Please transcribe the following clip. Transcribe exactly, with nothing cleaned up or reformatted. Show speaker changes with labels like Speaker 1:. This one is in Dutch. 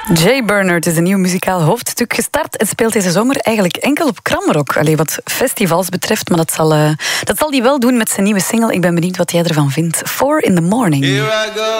Speaker 1: Jay Bernard is een nieuw muzikaal hoofdstuk gestart en speelt deze zomer eigenlijk enkel op Kramrock. Allee, wat festivals betreft, maar dat zal, uh, dat zal hij wel doen met zijn nieuwe single. Ik ben benieuwd wat jij ervan vindt. Four in the Morning.
Speaker 2: Here I go.